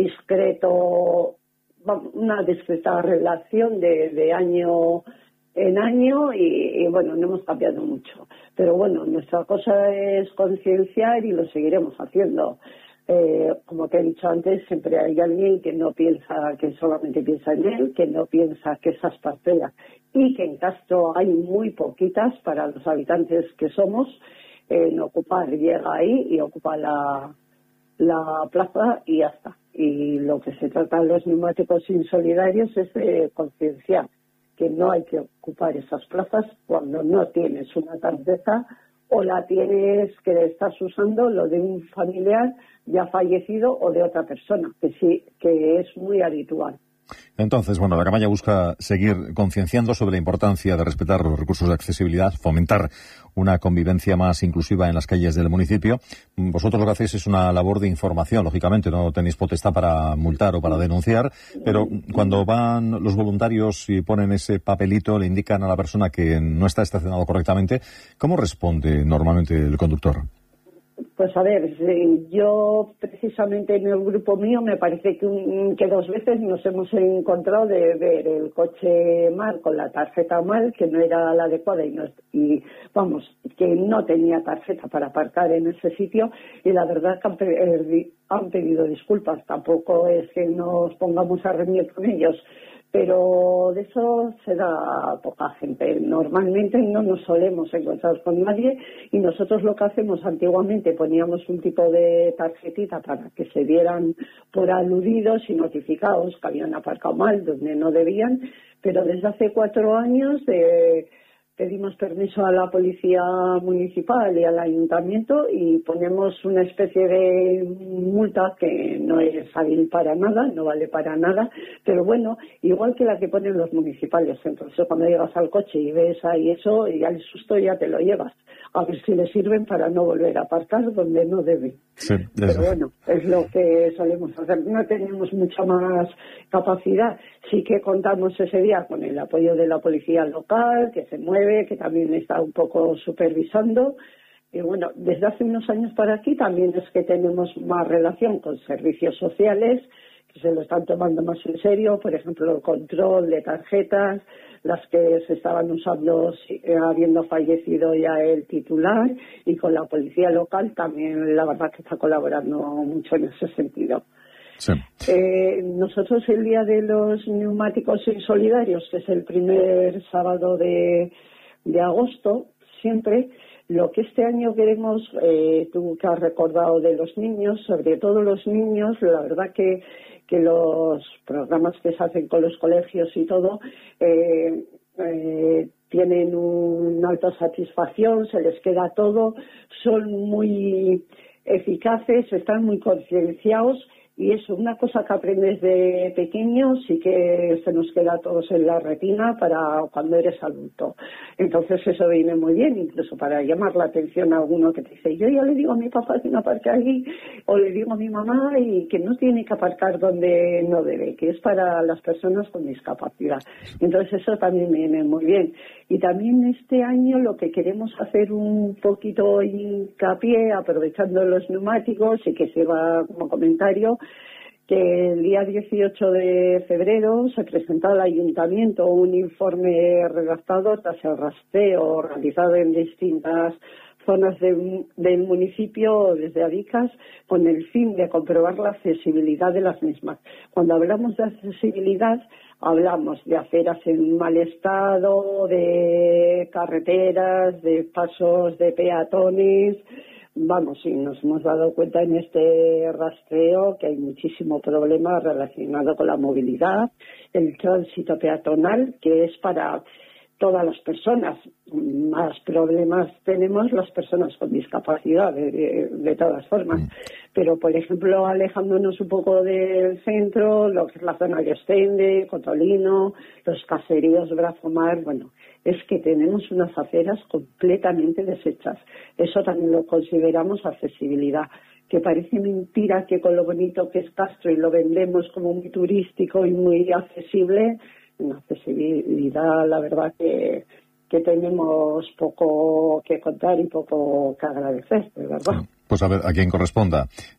una discreta relación de año en año y bueno, no hemos cambiado mucho. Pero bueno, nuestra cosa es concienciar y lo seguiremos haciendo. Como te he dicho antes, siempre hay alguien que no piensa, que solamente piensa en él, que no piensa que esas parcelas, y que en Castro hay muy poquitas para los habitantes que somos, en ocupar, llega ahí y ocupa la plaza y ya está. Y lo que se trata de los neumáticos insolidarios es de concienciar que no hay que ocupar esas plazas cuando no tienes una tarjeta o la tienes que estás usando lo de un familiar ya fallecido o de otra persona, que sí, que es muy habitual. Entonces, bueno, la campaña busca seguir concienciando sobre la importancia de respetar los recursos de accesibilidad, fomentar una convivencia más inclusiva en las calles del municipio. Vosotros lo que hacéis es una labor de información, lógicamente, no tenéis potestad para multar o para denunciar, pero cuando van los voluntarios y ponen ese papelito, le indican a la persona que no está estacionado correctamente, ¿cómo responde normalmente el conductor? Pues a ver, yo precisamente en el grupo mío me parece que 2 veces nos hemos encontrado de ver el coche mal, con la tarjeta mal, que no era la adecuada y vamos, que no tenía tarjeta para aparcar en ese sitio, y la verdad que han pedido disculpas. Tampoco es que nos pongamos a reñir con ellos, pero de eso se da poca gente. Normalmente no nos solemos encontrar con nadie y nosotros lo que hacemos, antiguamente poníamos un tipo de tarjetita para que se dieran por aludidos y notificados que habían aparcado mal donde no debían, pero desde hace 4 años pedimos permiso a la policía municipal y al ayuntamiento y ponemos una especie de multa que no es hábil para nada, no vale para nada, pero bueno, igual que la que ponen los municipales. Entonces cuando llegas al coche y ves ahí eso, y al susto ya te lo llevas, a ver si le sirven para no volver a aparcar donde no debe. Sí, pero bueno, es lo que solemos hacer. No tenemos mucha más capacidad. Sí que contamos ese día con el apoyo de la policía local, que se mueve, que también está un poco supervisando. Y bueno, desde hace unos años para aquí también es que tenemos más relación con servicios sociales, que se lo están tomando más en serio. Por ejemplo, el control de tarjetas, las que se estaban usando habiendo fallecido ya el titular, y con la policía local también la verdad que está colaborando mucho en ese sentido. Sí. Nosotros el día de los neumáticos insolidarios, que es el primer sábado de agosto, siempre, lo que este año queremos, tú que has recordado de los niños, sobre todo los niños, la verdad que los programas que se hacen con los colegios y todo tienen una alta satisfacción, se les queda todo, son muy eficaces, están muy concienciados. Y eso, una cosa que aprendes de pequeños y que se nos queda a todos en la retina para cuando eres adulto. Entonces eso viene muy bien, incluso para llamar la atención a alguno que te dice, yo ya le digo a mi papá que no aparque allí, o le digo a mi mamá y que no tiene que aparcar donde no debe, que es para las personas con discapacidad. Entonces eso también viene muy bien. Y también este año lo que queremos hacer un poquito hincapié, aprovechando los neumáticos y que sirva como comentario, que el día 18 de febrero se presentó al ayuntamiento un informe redactado tras el rastreo realizado en distintas zonas del municipio desde Adicas, con el fin de comprobar la accesibilidad de las mismas. Cuando hablamos de accesibilidad, hablamos de aceras en mal estado, de carreteras, de pasos de peatones. Vamos, sí, nos hemos dado cuenta en este rastreo que hay muchísimo problema relacionado con la movilidad, el tránsito peatonal, que es para todas las personas. Más problemas tenemos las personas con discapacidad, de todas formas. Pero, por ejemplo, alejándonos un poco del centro, lo que es la zona de Ostende, Cotolino, los caseríos Brazomar, bueno, es que tenemos unas aceras completamente deshechas. Eso también lo consideramos accesibilidad. Que parece mentira que con lo bonito que es Castro y lo vendemos como muy turístico y muy accesible, en accesibilidad la verdad que tenemos poco que contar y poco que agradecer, de verdad. Pues a ver, a quien corresponda.